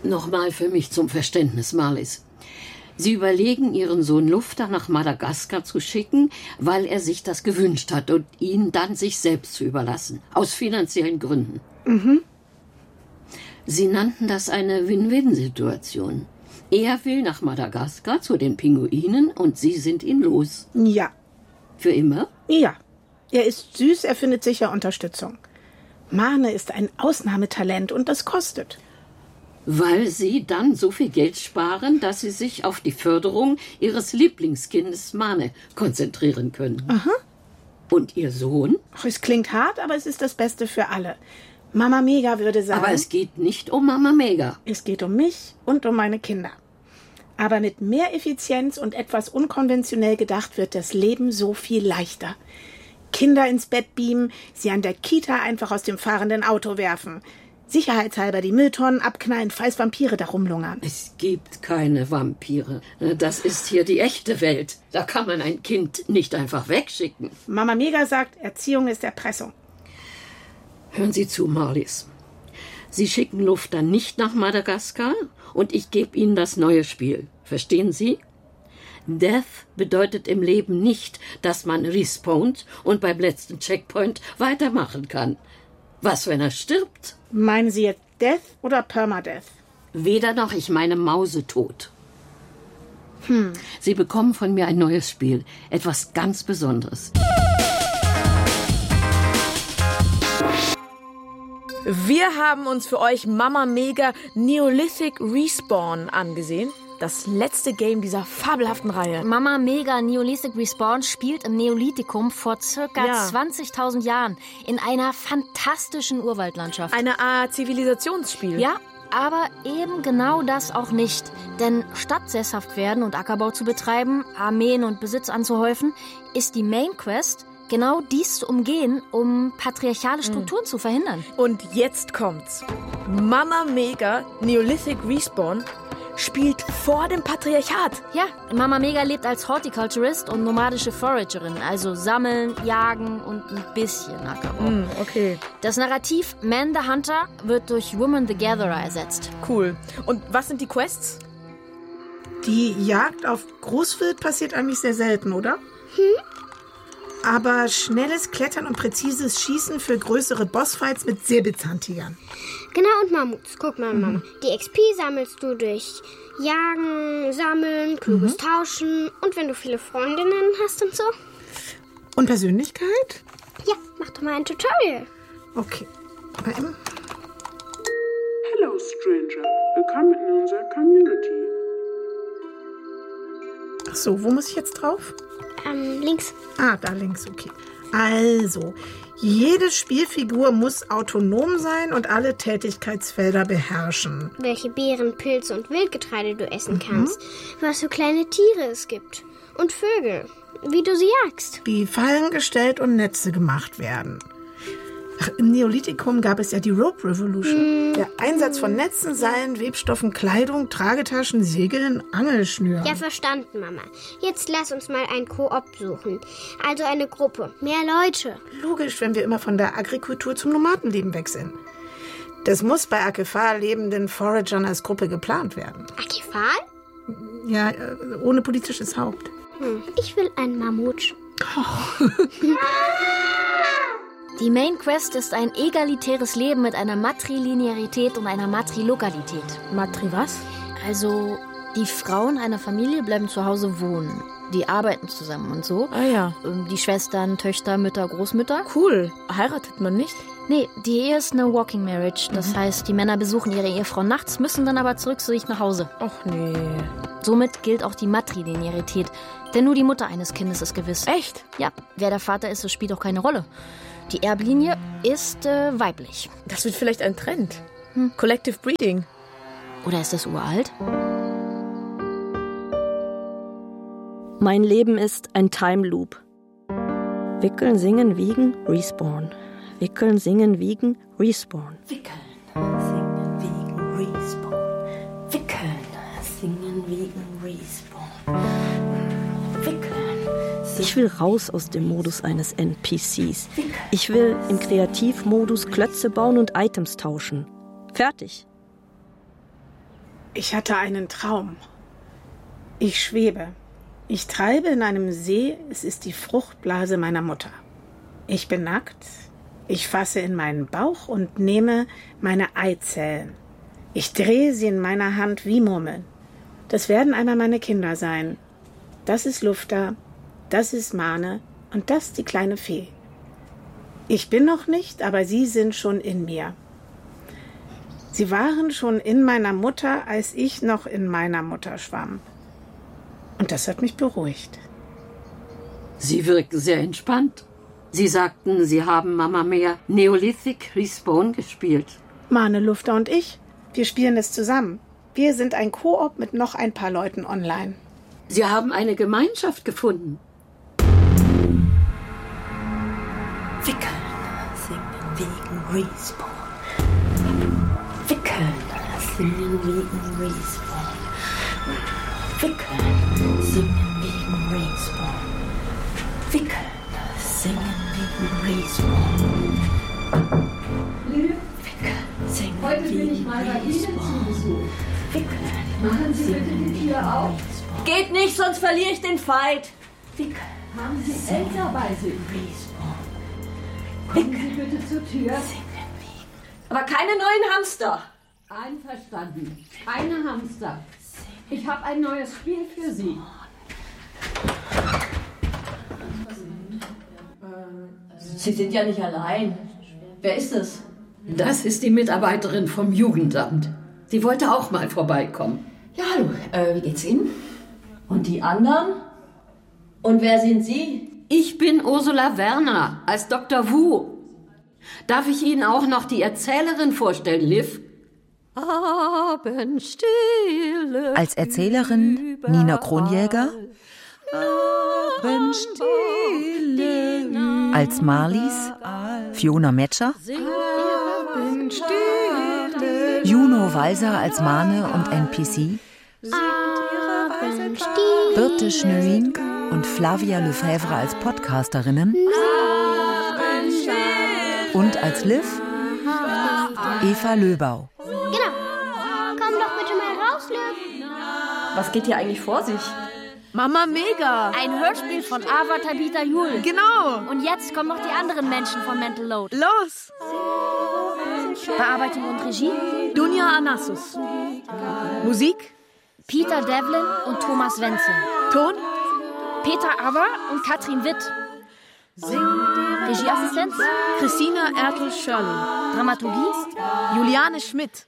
Nochmal für mich zum Verständnis, Marlies. Sie überlegen, Ihren Sohn Lufter nach Madagaskar zu schicken, weil er sich das gewünscht hat und ihn dann sich selbst zu überlassen. Aus finanziellen Gründen. Mhm. Sie nannten das eine Win-Win-Situation. Er will nach Madagaskar zu den Pinguinen und Sie sind ihn los. Ja. Für immer? Ja. Er ist süß, er findet sicher Unterstützung. Marne ist ein Ausnahmetalent und das kostet. Weil Sie dann so viel Geld sparen, dass Sie sich auf die Förderung Ihres Lieblingskindes Mane konzentrieren können. Aha. Und Ihr Sohn? Ach, es klingt hart, aber es ist das Beste für alle. Mama Mega würde sagen... Aber es geht nicht um Mama Mega. Es geht um mich und um meine Kinder. Aber mit mehr Effizienz und etwas unkonventionell gedacht wird das Leben so viel leichter. Kinder ins Bett beamen, sie an der Kita einfach aus dem fahrenden Auto werfen. Sicherheitshalber die Mülltonnen abknallen, falls Vampire da rumlungern. Es gibt keine Vampire. Das ist hier die echte Welt. Da kann man ein Kind nicht einfach wegschicken. Mama Mega sagt, Erziehung ist Erpressung. Hören Sie zu, Marlies. Sie schicken Lufter nicht nach Madagaskar und ich gebe Ihnen das neue Spiel. Verstehen Sie? Death bedeutet im Leben nicht, dass man respawnt und beim letzten Checkpoint weitermachen kann. Was, wenn er stirbt? Meinen Sie jetzt Death oder Permadeath? Weder noch, ich meine Mausetot. Sie bekommen von mir ein neues Spiel. Etwas ganz Besonderes. Wir haben uns für euch Mama Mega Neolithic Respawn angesehen. Das letzte Game dieser fabelhaften Reihe. Mama Mega Neolithic Respawn spielt im Neolithikum vor circa 20.000 Jahren in einer fantastischen Urwaldlandschaft. Eine Art Zivilisationsspiel. Ja, aber eben genau das auch nicht. Denn statt sesshaft werden und Ackerbau zu betreiben, Armeen und Besitz anzuhäufen, ist die Main Quest genau dies zu umgehen, um patriarchale Strukturen zu verhindern. Und jetzt kommt's. Mama Mega Neolithic Respawn spielt vor dem Patriarchat. Ja, Mama Mega lebt als Horticulturist und nomadische Foragerin, also sammeln, jagen und ein bisschen Ackerbau. Okay. Das Narrativ Man the Hunter wird durch Woman the Gatherer ersetzt. Cool. Und was sind die Quests? Die Jagd auf Großwild passiert eigentlich sehr selten, oder? Aber schnelles Klettern und präzises Schießen für größere Bossfights mit Säbelzahntigern. Genau, und Mammuts. Guck mal, Mama. Die XP sammelst du durch Jagen, Sammeln, kluges Tauschen und wenn du viele Freundinnen hast und so. Und Persönlichkeit? Ja, mach doch mal ein Tutorial. Okay. Hello, Stranger. Willkommen in unserer Community. Ach so, wo muss ich jetzt drauf? Links. Ah, da links, okay. Also, jede Spielfigur muss autonom sein und alle Tätigkeitsfelder beherrschen. Welche Beeren, Pilze und Wildgetreide du essen kannst. Was für kleine Tiere es gibt. Und Vögel. Wie du sie jagst. Wie Fallen gestellt und Netze gemacht werden. Ach, im Neolithikum gab es ja die Rope Revolution. Der Einsatz von Netzen, Seilen, Webstoffen, Kleidung, Tragetaschen, Segeln, Angelschnüren. Ja, verstanden, Mama. Jetzt lass uns mal ein Koop suchen. Also eine Gruppe. Mehr Leute. Logisch, wenn wir immer von der Agrikultur zum Nomadenleben wechseln. Das muss bei Akefal lebenden Foragern als Gruppe geplant werden. Akefal? Ja, ohne politisches Haupt. Ich will einen Mammut. Die Main Quest ist ein egalitäres Leben mit einer Matrilinearität und einer Matrilokalität. Matri was? Also, die Frauen einer Familie bleiben zu Hause wohnen. Die arbeiten zusammen und so. Ah ja. Die Schwestern, Töchter, Mütter, Großmütter. Cool. Heiratet man nicht? Nee, die Ehe ist eine Walking Marriage. Das heißt, die Männer besuchen ihre Ehefrau nachts, müssen dann aber zurück zu sich nach Hause. Och nee. Somit gilt auch die Matrilinearität. Denn nur die Mutter eines Kindes ist gewiss. Echt? Ja, wer der Vater ist, das spielt auch keine Rolle. Die Erblinie ist weiblich. Das wird vielleicht ein Trend. Collective Breeding. Oder ist das uralt? Mein Leben ist ein Time Loop. Wickeln, singen, wiegen, respawn. Wickeln, singen, wiegen, respawn. Wickeln, singen, wiegen, respawn. Wickeln, singen, wiegen, respawn. Wickeln. Ich will raus aus dem Modus eines NPCs. Ich will im Kreativmodus Klötze bauen und Items tauschen. Fertig. Ich hatte einen Traum. Ich schwebe. Ich treibe in einem See, es ist die Fruchtblase meiner Mutter. Ich bin nackt, ich fasse in meinen Bauch und nehme meine Eizellen. Ich drehe sie in meiner Hand wie Murmeln. Das werden einmal meine Kinder sein. Das ist Lufta, das ist Mane und das die kleine Fee. Ich bin noch nicht, aber sie sind schon in mir. Sie waren schon in meiner Mutter, als ich noch in meiner Mutter schwamm. Und das hat mich beruhigt. Sie wirken sehr entspannt. Sie sagten, Sie haben Mama Mia Neolithic Respawn gespielt. Mane, Lufta und ich, wir spielen es zusammen. Wir sind ein Koop mit noch ein paar Leuten online. Sie haben eine Gemeinschaft gefunden. Wickeln, singen, wiegen, Respawn. Wickeln, singen, wiegen, Respawn. Wickeln, singen, wiegen, Respawn. Wickeln, singen, wiegen, Respawn. Wickeln, singen, wiegen, Respawn. Wickeln, Machen Sie bitte die Tür auf. Geht nicht, sonst verliere ich den Fight. wickeln, Haben Sie Elsa bei sich? Respawn. Kommen Sie bitte zur Tür. Aber keine neuen Hamster. Einverstanden. Keine Hamster. Ich habe ein neues Spiel für Sie. Sie sind ja nicht allein. Wer ist es? Das ist die Mitarbeiterin vom Jugendamt. Sie wollte auch mal vorbeikommen. Ja, hallo. Wie geht's Ihnen? Und die anderen? Und wer sind Sie? Ich bin Ursula Werner als Dr. Wu. Darf ich Ihnen auch noch die Erzählerin vorstellen, Liv? Abendstille. Als Erzählerin Nina Kronjäger. Als Marlies Fiona Metscher. Juno Walser als Mane und NPC. Birte Schnöing und Flavia Lefebvre als Podcasterinnen. Und als Liv Eva Löbau. Genau. Komm doch bitte mal raus, Liv. Was geht hier eigentlich vor sich? Mama Mega! Ein Hörspiel von Ava Tabita Jul. Genau. Und jetzt kommen noch die anderen Menschen von Mental Load. Los. Bearbeitung und Regie Dunja Anassus. Musik Peter Devlin und Thomas Wenzel. Ton Peter Aver und Katrin Witt. Regieassistenz Christina Ertel-Schörling. Dramaturgie Juliane Schmidt.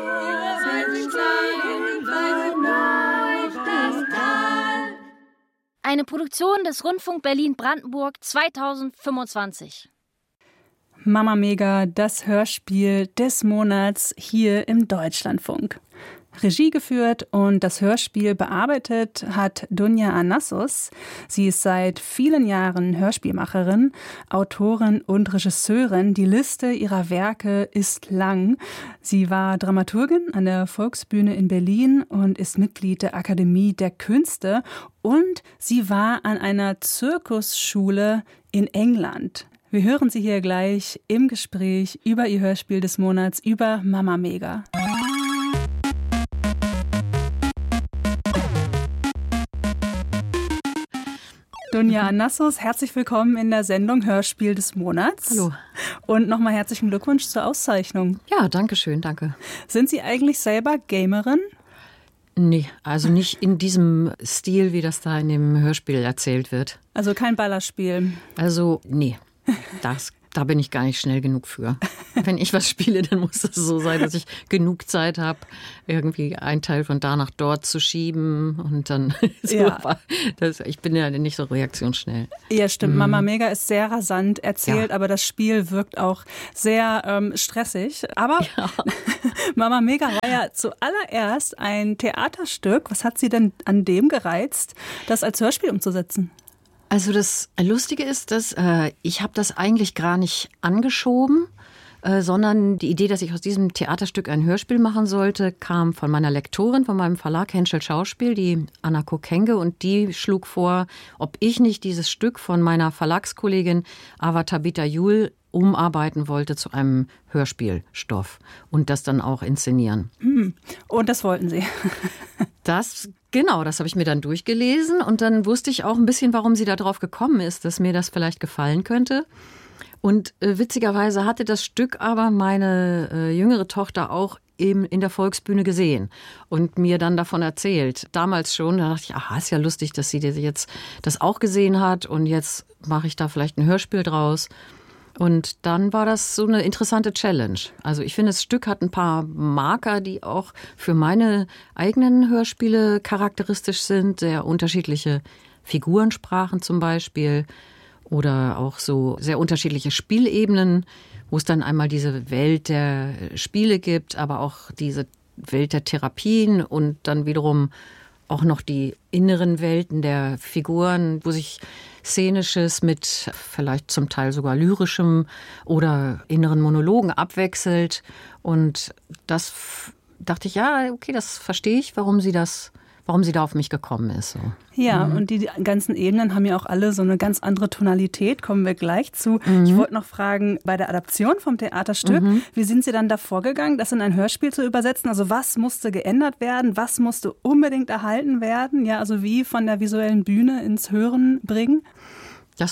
Eine Produktion des Rundfunk Berlin-Brandenburg 2025. Mama Mega, das Hörspiel des Monats hier im Deutschlandfunk. Regie geführt und das Hörspiel bearbeitet hat Dunja Anassus. Sie ist seit vielen Jahren Hörspielmacherin, Autorin und Regisseurin. Die Liste ihrer Werke ist lang. Sie war Dramaturgin an der Volksbühne in Berlin und ist Mitglied der Akademie der Künste. Und sie war an einer Zirkusschule in England. Wir hören sie hier gleich im Gespräch über ihr Hörspiel des Monats, über Mama Mega. Dunja Anassus, herzlich willkommen in der Sendung Hörspiel des Monats. Hallo. Und nochmal herzlichen Glückwunsch zur Auszeichnung. Ja, danke schön, danke. Sind Sie eigentlich selber Gamerin? Nee, also nicht in diesem Stil, wie das da in dem Hörspiel erzählt wird. Also kein Ballerspiel? Also, nee, da bin ich gar nicht schnell genug für. Wenn ich was spiele, dann muss es so sein, dass ich genug Zeit habe, irgendwie einen Teil von da nach dort zu schieben und dann so. Ja. Ich bin ja nicht so reaktionsschnell. Ja, stimmt. Mama Mega ist sehr rasant erzählt, ja. Aber das Spiel wirkt auch sehr stressig. Aber ja. Mama Mega war ja zuallererst ein Theaterstück. Was hat Sie denn an dem gereizt, das als Hörspiel umzusetzen? Also das Lustige ist, dass ich habe das eigentlich gar nicht angeschoben, sondern die Idee, dass ich aus diesem Theaterstück ein Hörspiel machen sollte, kam von meiner Lektorin, von meinem Verlag Henschel Schauspiel, die Anna Kokenge, und die schlug vor, ob ich nicht dieses Stück von meiner Verlagskollegin Ava Tabita Jul umarbeiten wollte zu einem Hörspielstoff und das dann auch inszenieren. Und das wollten Sie? Das habe ich mir dann durchgelesen und dann wusste ich auch ein bisschen, warum sie da drauf gekommen ist, dass mir das vielleicht gefallen könnte. Und witzigerweise hatte das Stück aber meine jüngere Tochter auch eben in der Volksbühne gesehen und mir dann davon erzählt. Damals schon, da dachte ich, aha, ist ja lustig, dass sie jetzt das auch gesehen hat und jetzt mache ich da vielleicht ein Hörspiel draus. Und dann war das so eine interessante Challenge. Also ich finde, das Stück hat ein paar Marker, die auch für meine eigenen Hörspiele charakteristisch sind. Sehr unterschiedliche Figurensprachen zum Beispiel oder auch so sehr unterschiedliche Spielebenen, wo es dann einmal diese Welt der Spiele gibt, aber auch diese Welt der Therapien und dann wiederum auch noch die inneren Welten der Figuren, wo sich Szenisches mit vielleicht zum Teil sogar lyrischem oder inneren Monologen abwechselt. Und das dachte ich, ja, okay, das verstehe ich, warum sie da auf mich gekommen ist. So. Ja, und die ganzen Ebenen haben ja auch alle so eine ganz andere Tonalität, kommen wir gleich zu. Ich wollte noch fragen, bei der Adaption vom Theaterstück, wie sind Sie dann da vorgegangen, das in ein Hörspiel zu übersetzen? Also was musste geändert werden, was musste unbedingt erhalten werden? Ja, also wie von der visuellen Bühne ins Hören bringen? Das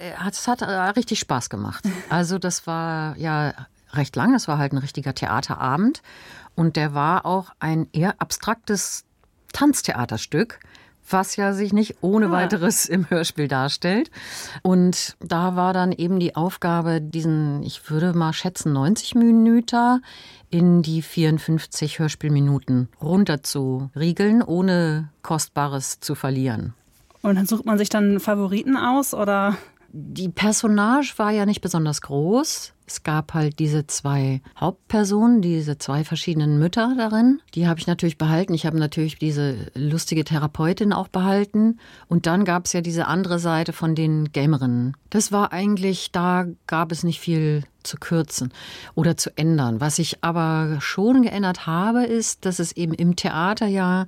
hat richtig Spaß gemacht. Also das war ja recht lang, das war halt ein richtiger Theaterabend und der war auch ein eher abstraktes Tanztheaterstück, was ja sich nicht ohne weiteres im Hörspiel darstellt. Und da war dann eben die Aufgabe, diesen, ich würde mal schätzen, 90 Minuten in die 54 Hörspielminuten runter zu riegeln, ohne Kostbares zu verlieren. Und dann sucht man sich dann Favoriten aus, oder? Die Personage war ja nicht besonders groß. Es gab halt diese 2 Hauptpersonen, diese 2 verschiedenen Mütter darin. Die habe ich natürlich behalten. Ich habe natürlich diese lustige Therapeutin auch behalten. Und dann gab es ja diese andere Seite von den Gamerinnen. Das war eigentlich, da gab es nicht viel zu kürzen oder zu ändern. Was ich aber schon geändert habe, ist, dass es eben im Theater ja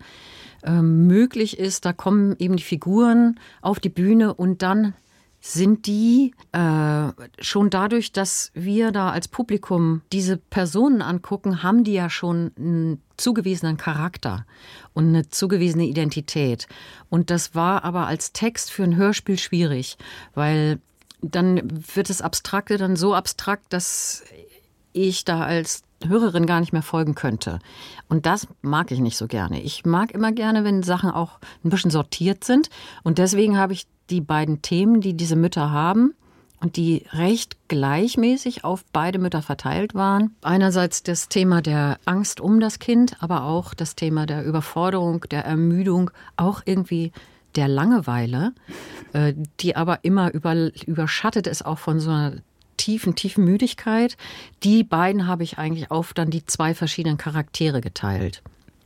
möglich ist, da kommen eben die Figuren auf die Bühne und dann sind die schon dadurch, dass wir da als Publikum diese Personen angucken, haben die ja schon einen zugewiesenen Charakter und eine zugewiesene Identität. Und das war aber als Text für ein Hörspiel schwierig, weil dann wird das Abstrakte dann so abstrakt, dass ich da als Hörerin gar nicht mehr folgen könnte. Und das mag ich nicht so gerne. Ich mag immer gerne, wenn Sachen auch ein bisschen sortiert sind. Und deswegen habe ich die beiden Themen, die diese Mütter haben und die recht gleichmäßig auf beide Mütter verteilt waren. Einerseits das Thema der Angst um das Kind, aber auch das Thema der Überforderung, der Ermüdung, auch irgendwie der Langeweile, die aber immer überschattet ist auch von so einer tiefen Müdigkeit. Die beiden habe ich eigentlich auf dann die 2 verschiedenen Charaktere geteilt.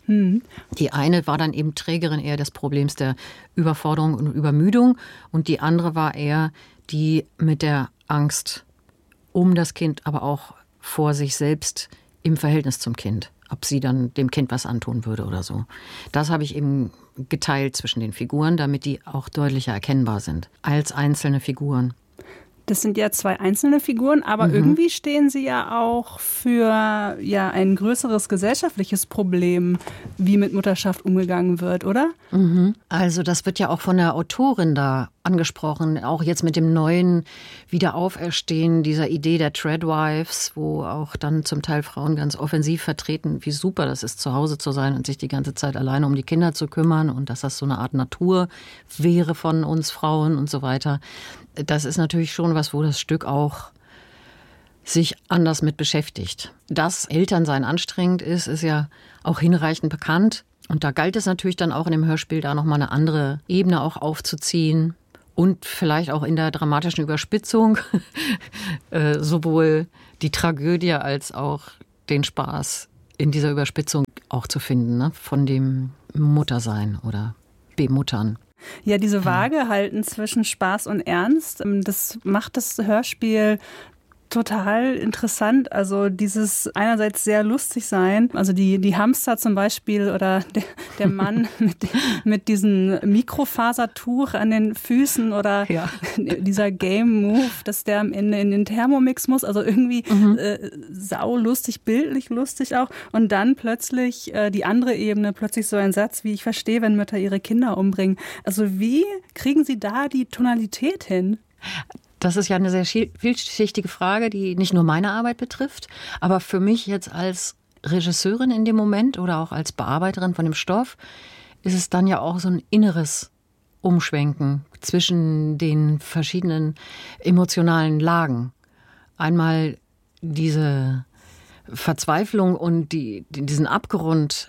Die eine war dann eben Trägerin eher des Problems der Überforderung und Übermüdung und die andere war eher die mit der Angst um das Kind, aber auch vor sich selbst im Verhältnis zum Kind, ob sie dann dem Kind was antun würde oder so. Das habe ich eben geteilt zwischen den Figuren, damit die auch deutlicher erkennbar sind als einzelne Figuren. Das sind ja 2 einzelne Figuren, aber irgendwie stehen sie ja auch für ein größeres gesellschaftliches Problem, wie mit Mutterschaft umgegangen wird, oder? Also das wird ja auch von der Autorin da angesprochen, auch jetzt mit dem neuen Wiederauferstehen dieser Idee der Treadwives, wo auch dann zum Teil Frauen ganz offensiv vertreten, wie super das ist, zu Hause zu sein und sich die ganze Zeit alleine um die Kinder zu kümmern und dass das so eine Art Natur wäre von uns Frauen und so weiter. Das ist natürlich schon was, wo das Stück auch sich anders mit beschäftigt. Dass Elternsein anstrengend ist ja auch hinreichend bekannt. Und da galt es natürlich dann auch in dem Hörspiel, da nochmal eine andere Ebene auch aufzuziehen. Und vielleicht auch in der dramatischen Überspitzung sowohl die Tragödie als auch den Spaß in dieser Überspitzung auch zu finden, ne? Von dem Muttersein oder Bemuttern. Ja, diese Waage halten zwischen Spaß und Ernst, das macht das Hörspiel total interessant. Also dieses einerseits sehr lustig sein, also die Hamster zum Beispiel oder der Mann mit diesem Mikrofasertuch an den Füßen oder dieser Game-Move, dass der am Ende in den Thermomix muss. Also irgendwie saulustig, bildlich lustig auch. Und dann plötzlich die andere Ebene, plötzlich so ein Satz wie: Ich verstehe, wenn Mütter ihre Kinder umbringen. Also wie kriegen Sie da die Tonalität hin? Das ist ja eine sehr vielschichtige Frage, die nicht nur meine Arbeit betrifft, aber für mich jetzt als Regisseurin in dem Moment oder auch als Bearbeiterin von dem Stoff ist es dann ja auch so ein inneres Umschwenken zwischen den verschiedenen emotionalen Lagen. Einmal diese Verzweiflung und diesen Abgrund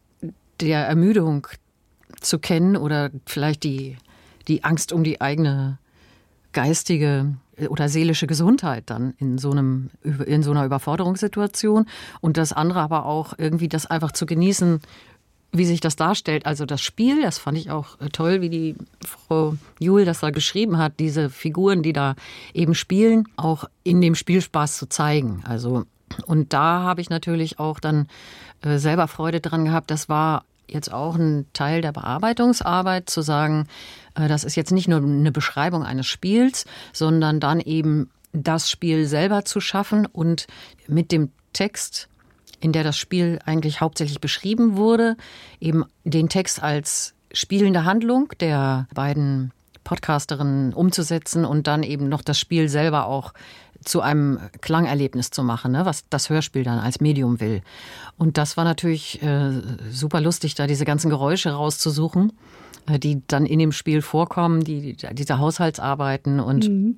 der Ermüdung zu kennen oder vielleicht die Angst um die eigene geistige oder seelische Gesundheit dann in so einer Überforderungssituation, und das andere aber auch irgendwie das einfach zu genießen, wie sich das darstellt. Also das Spiel, das fand ich auch toll, wie die Frau Juhl das da geschrieben hat, diese Figuren, die da eben spielen, auch in dem Spielspaß zu zeigen. Also, und da habe ich natürlich auch dann selber Freude dran gehabt. Das war jetzt auch ein Teil der Bearbeitungsarbeit, zu sagen, das ist jetzt nicht nur eine Beschreibung eines Spiels, sondern dann eben das Spiel selber zu schaffen und mit dem Text, in der das Spiel eigentlich hauptsächlich beschrieben wurde, eben den Text als spielende Handlung der beiden Podcasterinnen umzusetzen und dann eben noch das Spiel selber auch zu einem Klangerlebnis zu machen, ne, was das Hörspiel dann als Medium will. Und das war natürlich super lustig, da diese ganzen Geräusche rauszusuchen, die dann in dem Spiel vorkommen, diese Haushaltsarbeiten. Und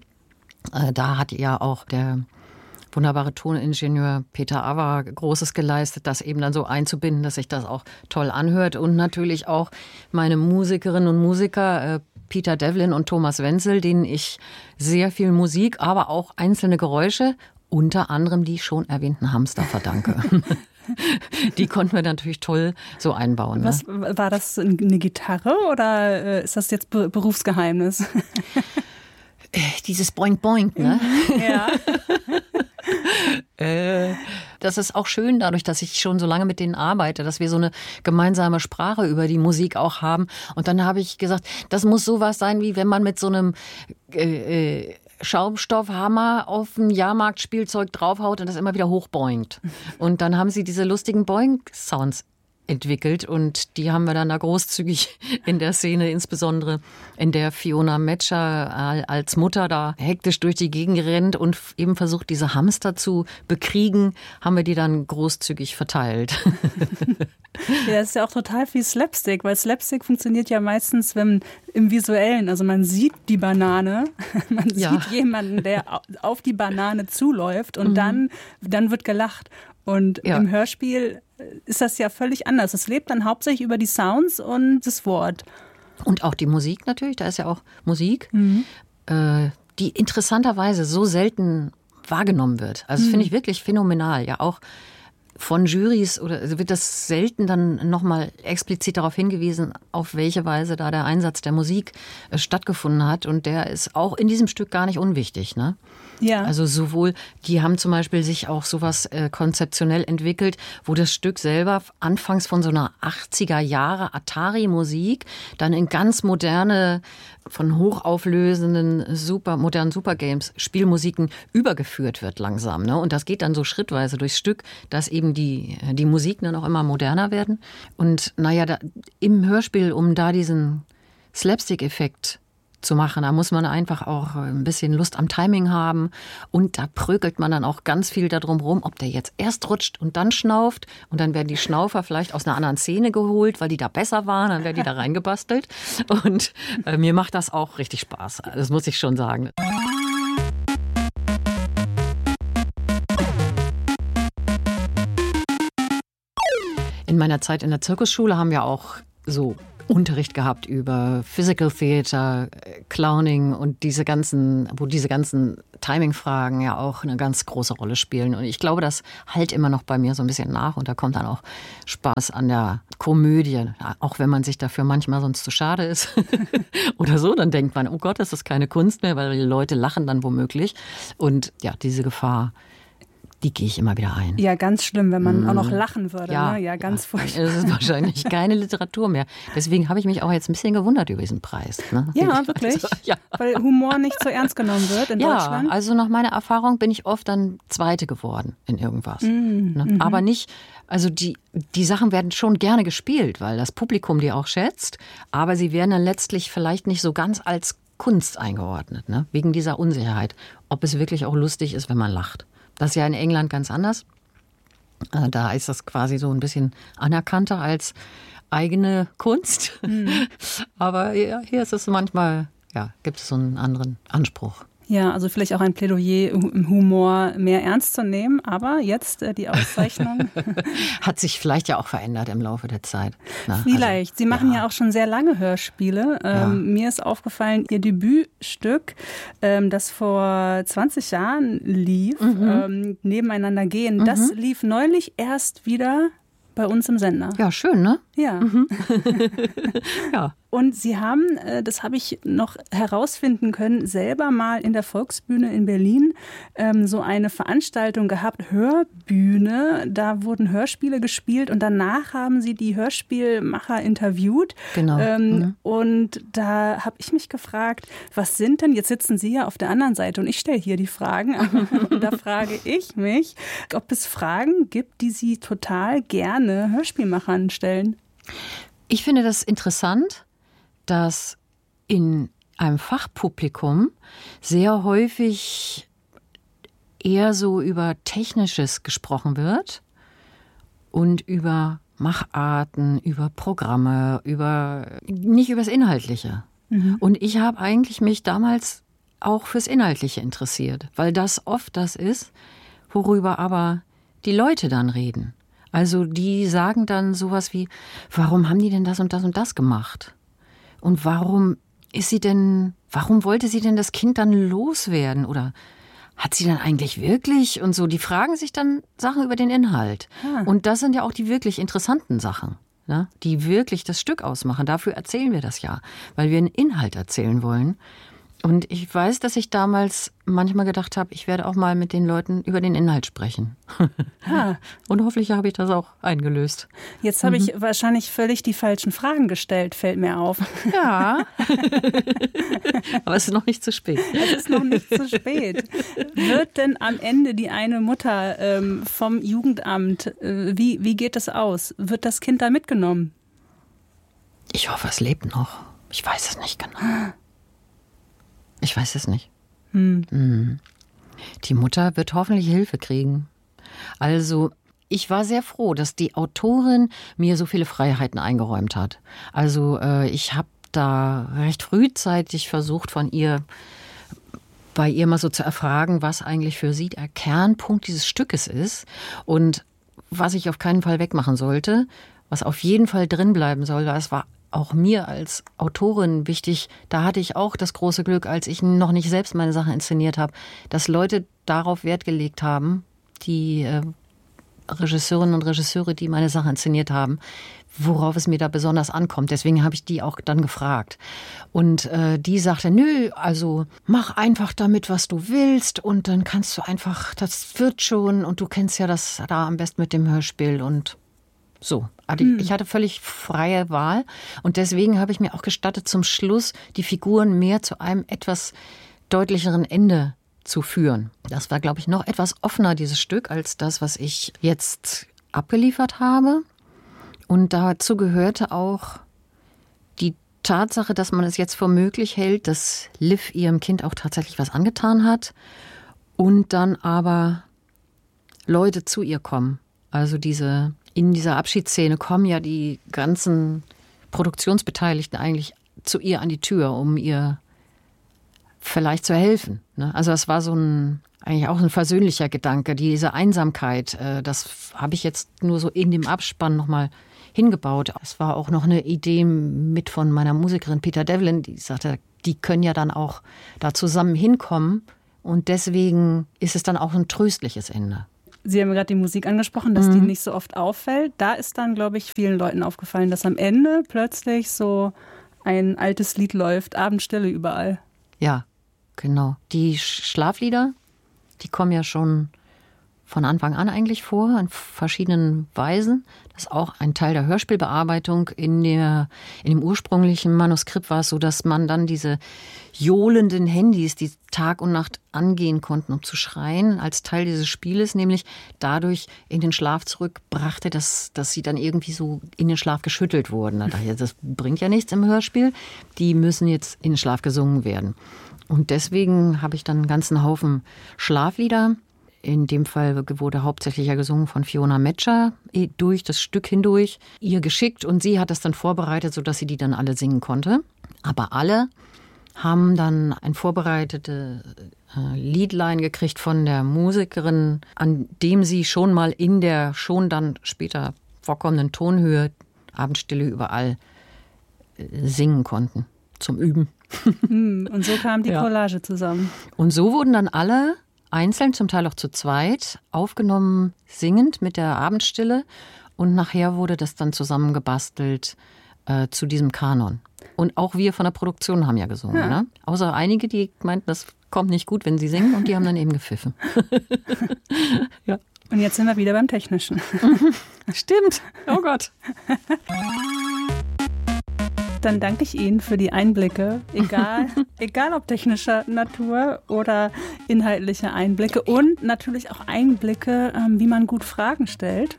da hat ja auch der wunderbare Toningenieur Peter Awa Großes geleistet, das eben dann so einzubinden, dass sich das auch toll anhört. Und natürlich auch meine Musikerinnen und Musiker, Peter Devlin und Thomas Wenzel, denen ich sehr viel Musik, aber auch einzelne Geräusche, unter anderem die schon erwähnten Hamster, verdanke. Die konnten wir natürlich toll so einbauen. Was war das, eine Gitarre oder ist das jetzt Berufsgeheimnis? Dieses Boing Boing, ne? Ja. Das ist auch schön, dadurch, dass ich schon so lange mit denen arbeite, dass wir so eine gemeinsame Sprache über die Musik auch haben. Und dann habe ich gesagt, das muss sowas sein, wie wenn man mit so einem Schaumstoffhammer auf ein Jahrmarktspielzeug draufhaut und das immer wieder hochboingt. Und dann haben sie diese lustigen Boing-Sounds entwickelt und die haben wir dann da großzügig in der Szene, insbesondere in der Fiona Metscher als Mutter da hektisch durch die Gegend rennt und eben versucht, diese Hamster zu bekriegen, haben wir die dann großzügig verteilt. Ja, das ist ja auch total viel Slapstick, weil Slapstick funktioniert ja meistens im Visuellen. Also man sieht die Banane, man sieht jemanden, der auf die Banane zuläuft und dann wird gelacht. Und im Hörspiel ist das ja völlig anders. Es lebt dann hauptsächlich über die Sounds und das Wort. Und auch die Musik natürlich, da ist ja auch Musik, die interessanterweise so selten wahrgenommen wird. Also das finde ich wirklich phänomenal. Ja, auch von Jurys oder wird das selten dann nochmal explizit darauf hingewiesen, auf welche Weise da der Einsatz der Musik stattgefunden hat. Und der ist auch in diesem Stück gar nicht unwichtig, ne? Ja. Also sowohl, die haben zum Beispiel sich auch sowas konzeptionell entwickelt, wo das Stück selber anfangs von so einer 80er Jahre Atari-Musik dann in ganz moderne, von hochauflösenden, modernen Supergames, Spielmusiken übergeführt wird langsam, ne? Und das geht dann so schrittweise durchs Stück, dass eben die Musiken dann auch immer moderner werden. Und naja, im Hörspiel, um da diesen Slapstick-Effekt zu machen, da muss man einfach auch ein bisschen Lust am Timing haben und da prökelt man dann auch ganz viel darum rum, ob der jetzt erst rutscht und dann schnauft und dann werden die Schnaufer vielleicht aus einer anderen Szene geholt, weil die da besser waren, dann werden die da reingebastelt und mir macht das auch richtig Spaß, das muss ich schon sagen. In meiner Zeit in der Zirkusschule haben wir auch so Unterricht gehabt über Physical Theater, Clowning und wo diese ganzen Timing-Fragen ja auch eine ganz große Rolle spielen. Und ich glaube, das halt immer noch bei mir so ein bisschen nach. Und da kommt dann auch Spaß an der Komödie. Auch wenn man sich dafür manchmal sonst zu schade ist oder so, dann denkt man, oh Gott, das ist keine Kunst mehr, weil die Leute lachen dann womöglich. Und ja, diese Gefahr, die gehe ich immer wieder ein. Ja, ganz schlimm, wenn man auch noch lachen würde. Ja, ne? Ja, ganz furchtbar. Es ist wahrscheinlich keine Literatur mehr. Deswegen habe ich mich auch jetzt ein bisschen gewundert über diesen Preis. Ne? Ja, wirklich? Also, ja. Weil Humor nicht so ernst genommen wird in Deutschland? Ja, also nach meiner Erfahrung bin ich oft dann Zweite geworden in irgendwas. Ne? Aber nicht, also die Sachen werden schon gerne gespielt, weil das Publikum die auch schätzt, aber sie werden dann letztlich vielleicht nicht so ganz als Kunst eingeordnet, ne? Wegen dieser Unsicherheit, ob es wirklich auch lustig ist, wenn man lacht. Das ist ja in England ganz anders. Da ist das quasi so ein bisschen anerkannter als eigene Kunst. Aber ja, hier ist es manchmal, ja, gibt es so einen anderen Anspruch. Ja, also vielleicht auch ein Plädoyer, im Humor mehr ernst zu nehmen. Aber jetzt die Auszeichnung. Hat sich vielleicht ja auch verändert im Laufe der Zeit. Na, vielleicht. Also, Sie machen ja auch schon sehr lange Hörspiele. Mir ist aufgefallen, Ihr Debütstück, das vor 20 Jahren lief, Nebeneinander gehen, das lief neulich erst wieder bei uns im Sender. Ja, schön, ne? Ja. Ja. Und Sie haben, das habe ich noch herausfinden können, selber mal in der Volksbühne in Berlin so eine Veranstaltung gehabt, Hörbühne. Da wurden Hörspiele gespielt und danach haben Sie die Hörspielmacher interviewt. Genau. Und da habe ich mich gefragt, was sind denn, jetzt sitzen Sie ja auf der anderen Seite und ich stelle hier die Fragen. Und da frage ich mich, ob es Fragen gibt, die Sie total gerne Hörspielmachern stellen. Ich finde das interessant, dass in einem Fachpublikum sehr häufig eher so über Technisches gesprochen wird und über Macharten, über Programme, nicht über das Inhaltliche. Und ich habe eigentlich mich damals auch fürs Inhaltliche interessiert, weil das oft das ist, worüber aber die Leute dann reden. Also die sagen dann sowas wie, warum haben die denn das und das und das gemacht? Und warum wollte sie denn das Kind dann loswerden? Oder hat sie dann eigentlich wirklich? Und so, die fragen sich dann Sachen über den Inhalt. Und das sind ja auch die wirklich interessanten Sachen, ne? Die wirklich das Stück ausmachen. Dafür erzählen wir das ja, weil wir einen Inhalt erzählen wollen. Und ich weiß, dass ich damals manchmal gedacht habe, ich werde auch mal mit den Leuten über den Inhalt sprechen. Und hoffentlich habe ich das auch eingelöst. Jetzt habe ich wahrscheinlich völlig die falschen Fragen gestellt, fällt mir auf. Ja. Aber es ist noch nicht zu spät. Es ist noch nicht zu spät. Wird denn am Ende die eine Mutter vom Jugendamt, wie geht das aus? Wird das Kind da mitgenommen? Ich hoffe, es lebt noch. Ich weiß es nicht genau. Ich weiß es nicht. Die Mutter wird hoffentlich Hilfe kriegen. Also, ich war sehr froh, dass die Autorin mir so viele Freiheiten eingeräumt hat. Also, ich habe da recht frühzeitig versucht, bei ihr mal so zu erfragen, was eigentlich für sie der Kernpunkt dieses Stückes ist und was ich auf keinen Fall wegmachen sollte, was auf jeden Fall drin bleiben soll. Das war auch mir als Autorin wichtig. Da hatte ich auch das große Glück, als ich noch nicht selbst meine Sachen inszeniert habe, dass Leute darauf Wert gelegt haben, die Regisseurinnen und Regisseure, die meine Sachen inszeniert haben, worauf es mir da besonders ankommt. Deswegen habe ich die auch dann gefragt. Und die sagte, nö, also mach einfach damit, was du willst und dann kannst du einfach, das wird schon und du kennst ja das da am besten mit dem Hörspiel und so. Ich hatte völlig freie Wahl und deswegen habe ich mir auch gestattet, zum Schluss die Figuren mehr zu einem etwas deutlicheren Ende zu führen. Das war, glaube ich, noch etwas offener, dieses Stück, als das, was ich jetzt abgeliefert habe. Und dazu gehörte auch die Tatsache, dass man es jetzt für möglich hält, dass Liv ihrem Kind auch tatsächlich was angetan hat und dann aber Leute zu ihr kommen. Also in dieser Abschiedsszene kommen ja die ganzen Produktionsbeteiligten eigentlich zu ihr an die Tür, um ihr vielleicht zu helfen. Also das war eigentlich auch ein versöhnlicher Gedanke. Diese Einsamkeit, das habe ich jetzt nur so in dem Abspann nochmal hingebaut. Es war auch noch eine Idee mit von meiner Musikerin Peter Devlin, die sagte, die können ja dann auch da zusammen hinkommen. Und deswegen ist es dann auch ein tröstliches Ende. Sie haben gerade die Musik angesprochen, dass die nicht so oft auffällt. Da ist dann, glaube ich, vielen Leuten aufgefallen, dass am Ende plötzlich so ein altes Lied läuft, Abendstille überall. Ja, genau. Die Schlaflieder, die kommen ja schon von Anfang an eigentlich vor, in verschiedenen Weisen. Das ist auch ein Teil der Hörspielbearbeitung. In dem ursprünglichen Manuskript war es so, dass man dann diese johlenden Handys, die Tag und Nacht angehen konnten, um zu schreien, als Teil dieses Spieles, nämlich dadurch in den Schlaf zurückbrachte, dass sie dann irgendwie so in den Schlaf geschüttelt wurden. Da dachte ich, das bringt ja nichts im Hörspiel. Die müssen jetzt in den Schlaf gesungen werden. Und deswegen habe ich dann einen ganzen Haufen Schlaflieder. In dem Fall wurde hauptsächlich ja gesungen von Fiona Metscher durch das Stück hindurch, ihr geschickt und sie hat das dann vorbereitet, sodass sie die dann alle singen konnte. Aber alle haben dann ein vorbereitete Liedlein gekriegt von der Musikerin, an dem sie schon mal in der schon dann später vorkommenden Tonhöhe Abendstille überall singen konnten zum Üben. Und so kam die Collage zusammen. Und so wurden dann alle einzeln, zum Teil auch zu zweit, aufgenommen, singend mit der Abendstille. Und nachher wurde das dann zusammengebastelt zu diesem Kanon. Und auch wir von der Produktion haben ja gesungen. Ja. Ne? Außer einige, die meinten, das kommt nicht gut, wenn sie singen. Und die haben dann eben gepfiffen. Ja. Und jetzt sind wir wieder beim Technischen. Stimmt. Oh Gott. Dann danke ich Ihnen für die Einblicke, egal ob technischer Natur oder inhaltliche Einblicke und natürlich auch Einblicke, wie man gut Fragen stellt.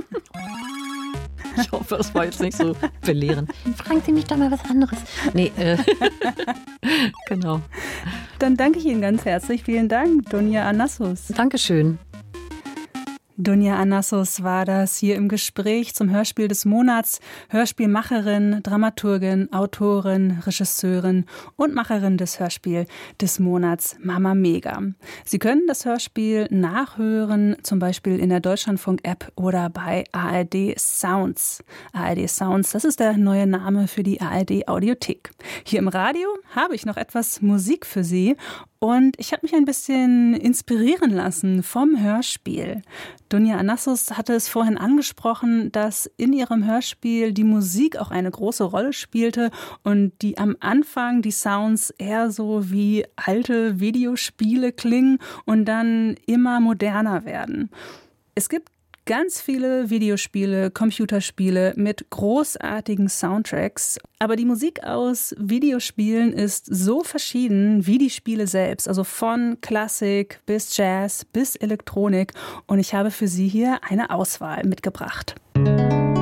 Ich hoffe, das war jetzt nicht so belehrend. Fragen Sie mich doch mal was anderes. Nee, genau. Dann danke ich Ihnen ganz herzlich. Vielen Dank, Dunja Anassos. Dankeschön. Dunja Anassos war das hier im Gespräch zum Hörspiel des Monats. Hörspielmacherin, Dramaturgin, Autorin, Regisseurin und Macherin des Hörspiel des Monats Mama Mega. Sie können das Hörspiel nachhören, zum Beispiel in der Deutschlandfunk-App oder bei ARD Sounds. ARD Sounds, das ist der neue Name für die ARD Audiothek. Hier im Radio habe ich noch etwas Musik für Sie. Und ich habe mich ein bisschen inspirieren lassen vom Hörspiel. Dunja Anassos hatte es vorhin angesprochen, dass in ihrem Hörspiel die Musik auch eine große Rolle spielte und die am Anfang die Sounds eher so wie alte Videospiele klingen und dann immer moderner werden. Es gibt ganz viele Videospiele, Computerspiele mit großartigen Soundtracks. Aber die Musik aus Videospielen ist so verschieden wie die Spiele selbst. Also von Klassik bis Jazz bis Elektronik. Und ich habe für Sie hier eine Auswahl mitgebracht.